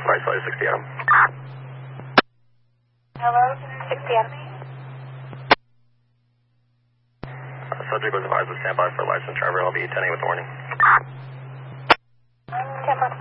advice flight 60 Adam. Hello, 60 Adam. Subject was advised to stand by for licensed driver. I'll be attending with warning. 10